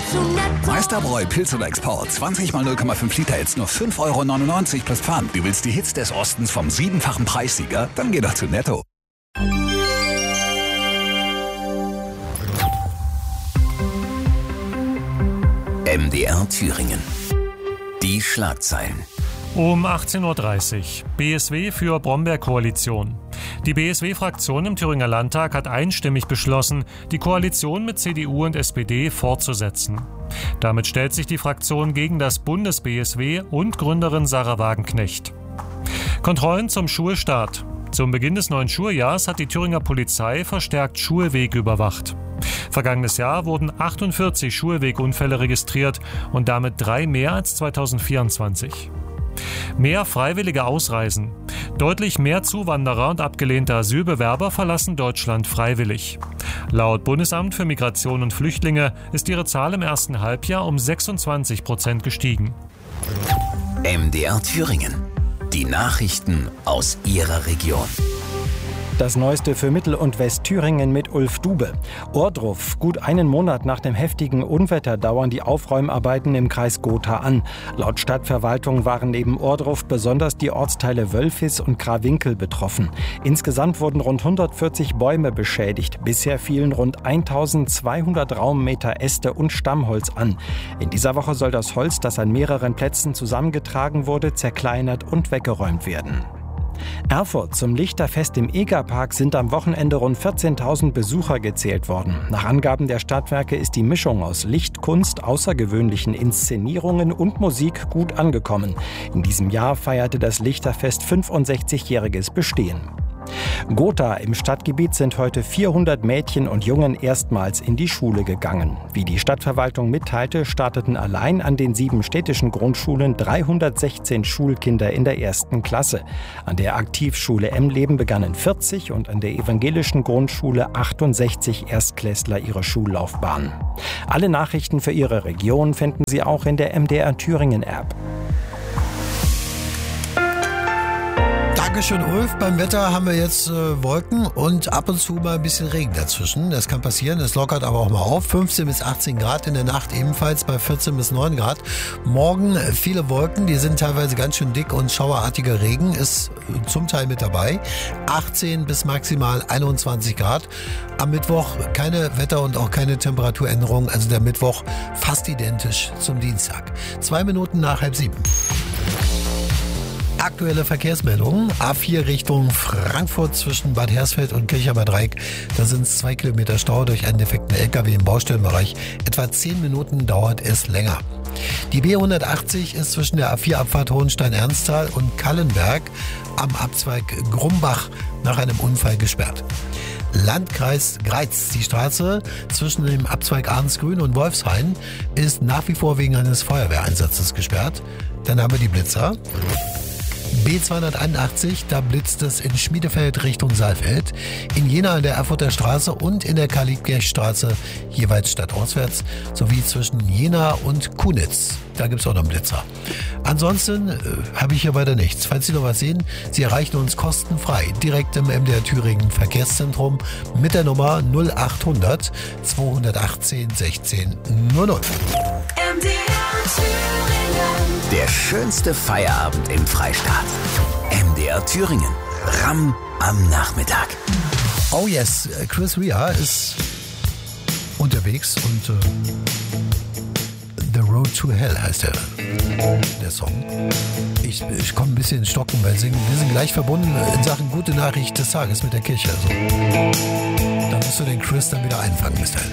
Meisterbräu Pilz oder Export. 20 mal 0,5 Liter, jetzt nur 5,99 € plus Pfand. Du willst die Hits des Ostens vom 7-fachen Preissieger? Dann geh doch zu Netto. MDR Thüringen. Die Schlagzeilen. Um 18:30 Uhr. BSW für Brombeerkoalition. Die BSW-Fraktion im Thüringer Landtag hat einstimmig beschlossen, die Koalition mit CDU und SPD fortzusetzen. Damit stellt sich die Fraktion gegen das Bundes-BSW und Gründerin Sarah Wagenknecht. Kontrollen zum Schulstart. Zum Beginn des neuen Schuljahrs hat die Thüringer Polizei verstärkt Schulwege überwacht. Vergangenes Jahr wurden 48 Schulwegunfälle registriert und damit 3 mehr als 2024. Mehr freiwillige Ausreisen. Deutlich mehr Zuwanderer und abgelehnte Asylbewerber verlassen Deutschland freiwillig. Laut Bundesamt für Migration und Flüchtlinge ist ihre Zahl im ersten Halbjahr um 26% gestiegen. MDR Thüringen. Die Nachrichten aus Ihrer Region. Das Neueste für Mittel- und Westthüringen mit Ulf Dube. Ohrdruf. Gut einen Monat nach dem heftigen Unwetter dauern die Aufräumarbeiten im Kreis Gotha an. Laut Stadtverwaltung waren neben Ohrdruf besonders die Ortsteile Wölfis und Krawinkel betroffen. Insgesamt wurden rund 140 Bäume beschädigt. Bisher fielen rund 1200 Raummeter Äste und Stammholz an. In dieser Woche soll das Holz, das an mehreren Plätzen zusammengetragen wurde, zerkleinert und weggeräumt werden. Erfurt. Zum Lichterfest im Egerpark sind am Wochenende rund 14.000 Besucher gezählt worden. Nach Angaben der Stadtwerke ist die Mischung aus Lichtkunst, außergewöhnlichen Inszenierungen und Musik gut angekommen. In diesem Jahr feierte das Lichterfest 65-jähriges Bestehen. Gotha. Im Stadtgebiet sind heute 400 Mädchen und Jungen erstmals in die Schule gegangen. Wie die Stadtverwaltung mitteilte, starteten allein an den 7 städtischen Grundschulen 316 Schulkinder in der 1. Klasse. An der Aktivschule Emleben begannen 40 und an der evangelischen Grundschule 68 Erstklässler ihre Schullaufbahn. Alle Nachrichten für Ihre Region finden Sie auch in der MDR Thüringen App. Dankeschön, Ulf. Beim Wetter haben wir jetzt Wolken und ab und zu mal ein bisschen Regen dazwischen. Das kann passieren, es lockert aber auch mal auf. 15 bis 18 Grad, in der Nacht ebenfalls bei 14 bis 9 Grad. Morgen viele Wolken, die sind teilweise ganz schön dick und schauerartiger Regen ist zum Teil mit dabei. 18 bis maximal 21 Grad. Am Mittwoch keine Wetter- und auch keine Temperaturänderung. Also der Mittwoch fast identisch zum Dienstag. 2 Minuten nach 6:30. Aktuelle Verkehrsmeldungen. A4 Richtung Frankfurt zwischen Bad Hersfeld und Kirchheimer Dreieck. Da sind es 2 Kilometer Stau durch einen defekten LKW im Baustellenbereich. Etwa 10 Minuten dauert es länger. Die B180 ist zwischen der A4-Abfahrt Hohenstein-Ernsthal und Kallenberg am Abzweig Grumbach nach einem Unfall gesperrt. Landkreis Greiz. Die Straße zwischen dem Abzweig Ahrensgrün und Wolfshain ist nach wie vor wegen eines Feuerwehreinsatzes gesperrt. Dann haben wir die Blitzer. B281, da blitzt es in Schmiedefeld Richtung Saalfeld, in Jena an der Erfurter Straße und in der Karl-Liebknecht-Straße jeweils stadtauswärts, sowie zwischen Jena und Kunitz. Da gibt es auch noch einen Blitzer. Ansonsten habe ich hier weiter nichts. Falls Sie noch was sehen, Sie erreichen uns kostenfrei direkt im MDR Thüringen Verkehrszentrum mit der Nummer 0800 218 16 00. Der schönste Feierabend im Freistaat. MDR Thüringen. Ramm am Nachmittag. Oh yes, Chris Rea ist unterwegs und The Road to Hell heißt der Song. Ich komme ein bisschen ins Stocken beim Singen. Wir sind gleich verbunden in Sachen gute Nachricht des Tages mit der Kirche. Also, da musst du den Chris dann wieder einfangen, Mr.